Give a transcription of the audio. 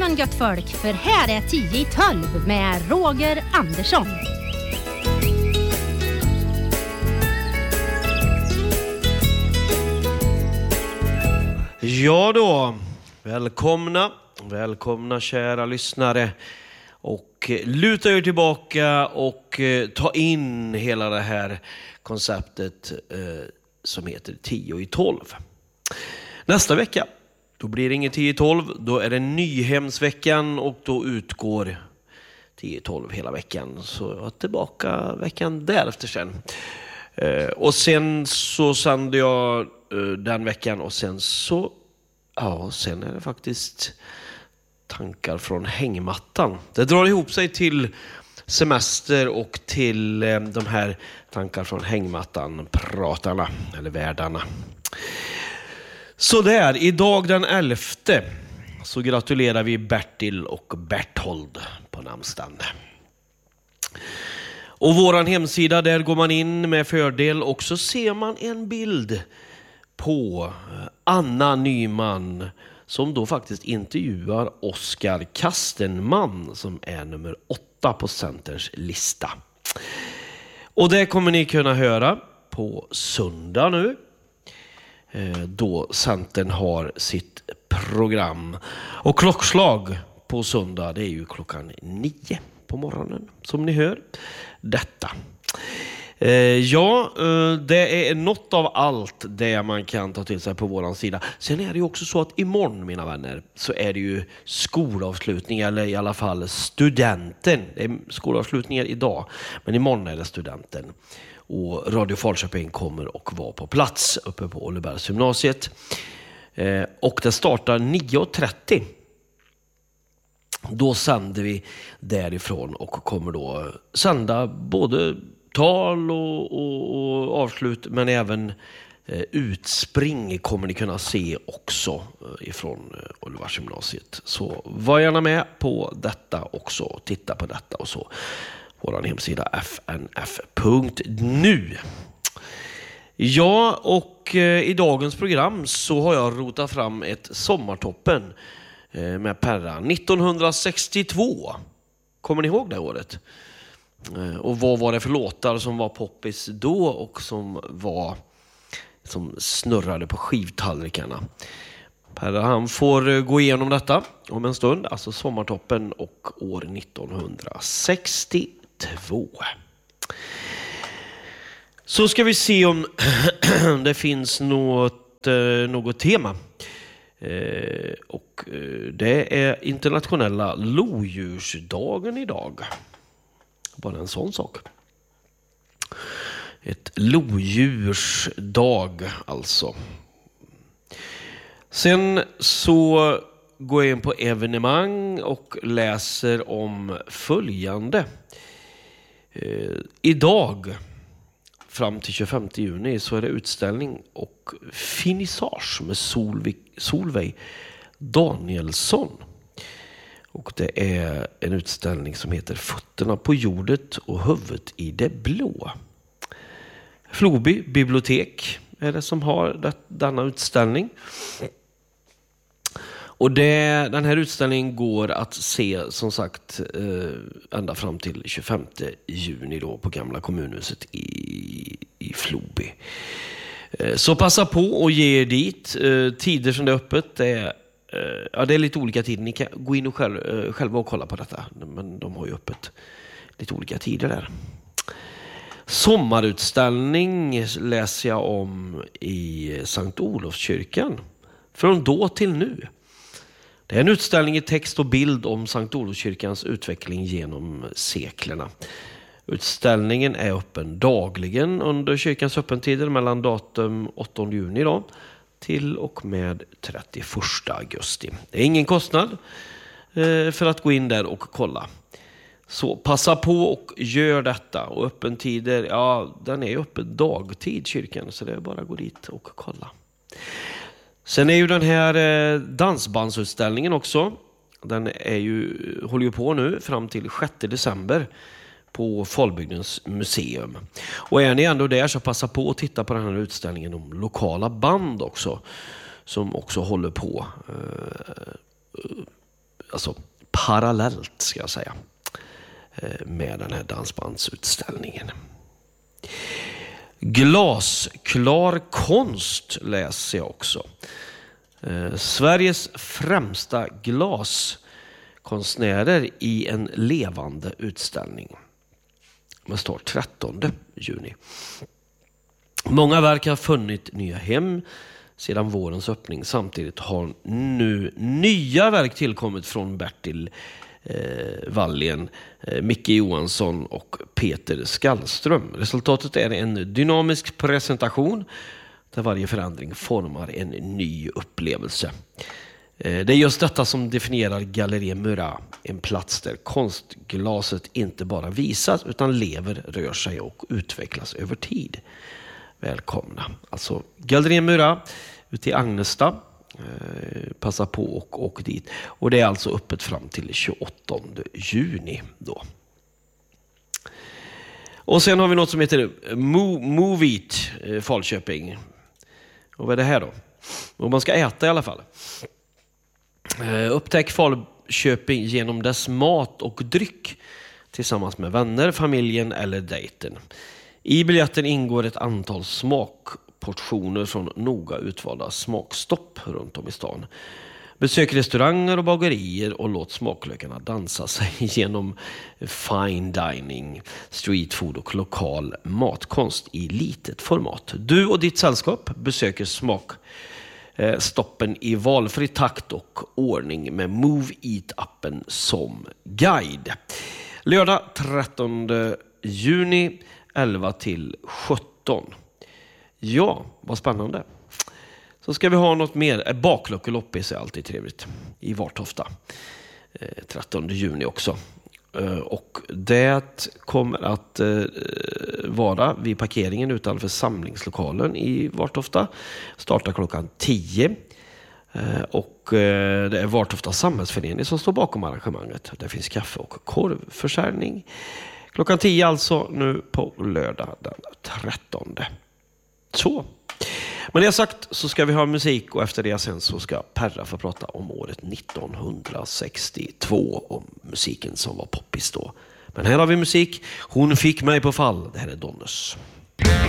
välkommen gött folk, för här är 10 i 12 med Roger Andersson. Ja då, välkomna kära lyssnare. Och luta er tillbaka och ta in hela det här konceptet som heter 10 i 12. Nästa vecka, då blir det ingen 10 i 12, då är det Nyhemsveckan och då utgår 10 i 12 hela veckan. Så jag är tillbaka veckan därefter sen. Och sen så sände jag den veckan och sen så, ja, sen är det faktiskt tankar från hängmattan. Det drar ihop sig till semester och till de här tankar från hängmattan, pratarna eller värdarna. Så där, idag den 11 så gratulerar vi Bertil och Berthold på namnsdagen. Och våran hemsida, där går man in med fördel och så ser man en bild på Anna Nyman som då faktiskt intervjuar Oskar Kastenman som är nummer 8 på Centerns lista. Och det kommer ni kunna höra på söndag nu, då Centern har sitt program. Och klockslag på söndag, det är ju klockan 9 på morgonen som ni hör detta. Ja, det är något av allt det man kan ta till sig på våran sida. Sen är det ju också så att imorgon, mina vänner, så är det ju skolavslutning, eller i alla fall studenten. Det är skolavslutningar idag, men imorgon är det studenten. Och Radio Falköping kommer och vara på plats uppe på Ollebergs gymnasiet. Och det startar 9:30. Då sänder vi därifrån och kommer då sända både tal och avslut, men även utspring kommer ni kunna se också ifrån Ollebergs gymnasiet. Så var gärna med på detta också, titta på detta och så. Vår hemsida fnf.nu. Ja, och i dagens program så har jag rotat fram ett sommartoppen med Perra 1962. Kommer ni ihåg det året? Och vad var det för låtar som var poppis då och som snurrade på skivtallrikarna? Perra, han får gå igenom detta om en stund, alltså sommartoppen och år 1962. Så ska vi se om det finns något tema. Och det är internationella lodjursdagen idag. Bara en sån sak. Ett lodjursdag alltså. Sen så går jag in på evenemang och läser om följande. Idag fram till 25 juni så är det utställning och finissage med Solveig Danielsson. Och det är en utställning som heter Fötterna på jordet och huvudet i det blå. Floby bibliotek är det som har denna utställning. Och den här utställningen går att se som sagt ända fram till 25 juni då på Gamla kommunhuset i Floby. Så passa på och ge er dit. Tider som det är öppet är lite olika tider. Ni kan gå in och själva och kolla på detta. Men de har ju öppet lite olika tider där. Sommarutställning läser jag om i Sankt Olofskyrkan. Från då till nu. Det är en utställning i text och bild om Sankt Olofskyrkans utveckling genom seklerna. Utställningen är öppen dagligen under kyrkans öppentider mellan datum 8 juni då, till och med 31 augusti. Det är ingen kostnad för att gå in där och kolla. Så passa på och gör detta. Och öppentider, ja, den är öppen dagtid kyrkan, så det är bara att gå dit och kolla. Sen är ju den här dansbandsutställningen också. Den håller ju på nu fram till 6 december på Falbygdens museum. Och är ni ändå där så passa på att titta på den här utställningen om lokala band också. Som också håller på alltså parallellt ska jag säga, med den här dansbandsutställningen. Glasklar konst läser jag också. Sveriges främsta glaskonstnärer i en levande utställning. Med start 13 juni. Många verk har funnit nya hem sedan vårens öppning. Samtidigt har nu nya verk tillkommit från Bertil Wallien, Micke Johansson och Peter Skallström. Resultatet är en dynamisk presentation där varje förändring formar en ny upplevelse. Det är just detta som definierar Galleria Murat, en plats där konstglaset inte bara visas utan lever, rör sig och utvecklas över tid. Välkomna. Alltså Galleria Murat ute i Agnesta. Passa på och åk dit. Och det är alltså öppet fram till 28 juni då. Och sen har vi något som heter Move It Falköping. Och vad är det här då? Och man ska äta i alla fall. Upptäck Falköping genom dess mat och dryck tillsammans med vänner, familjen eller dejten. I biljetten ingår ett antal smakportioner från noga utvalda smakstopp runt om i stan. Besök restauranger och bagerier och låt smaklökarna dansa sig genom fine dining, street food och lokal matkonst i litet format. Du och ditt sällskap besöker smakstoppen i valfri takt och ordning med Move It-appen som guide. Lördag 13 juni 11 till 17. Ja, vad spännande. Så ska vi ha något mer. Bakluckeloppis är alltid trevligt i Vartofta. 13 juni också. Och det kommer att vara vid parkeringen utanför samlingslokalen i Vartofta. Startar klockan 10. Och det är Vartofta samhällsförening som står bakom arrangemanget. Det finns kaffe- och korvförsäljning. Klockan 10 alltså nu på lördag den 13. Så. Men det sagt så ska vi ha musik och efter det sen så ska Perra få prata om året 1962 om musiken som var poppis då. Men här har vi musik. Hon fick mig på fall. Det här är Donners.